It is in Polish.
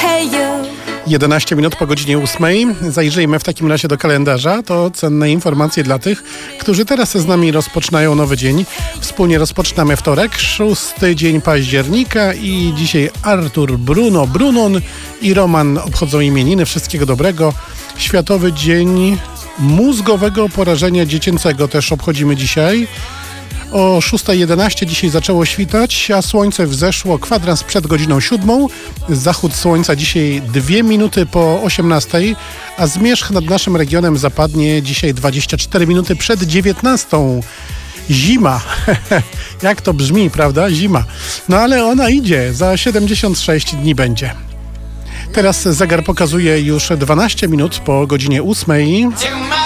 11 minut po godzinie 8. Zajrzyjmy w takim razie do kalendarza. To cenne informacje dla tych, którzy teraz z nami rozpoczynają nowy dzień. Wspólnie rozpoczynamy wtorek, 6 dzień października i dzisiaj Artur, Brunon i Roman obchodzą imieniny. Wszystkiego dobrego. Światowy Dzień Mózgowego Porażenia Dziecięcego też obchodzimy dzisiaj. O 6:11 dzisiaj zaczęło świtać, a słońce wzeszło kwadrans przed godziną 7. Zachód słońca dzisiaj 2 minuty po 18, a zmierzch nad naszym regionem zapadnie dzisiaj 24 minuty przed 19. Zima. Jak to brzmi, prawda? Zima. No ale ona idzie. Za 76 dni będzie. Teraz zegar pokazuje już 12 minut po godzinie 8.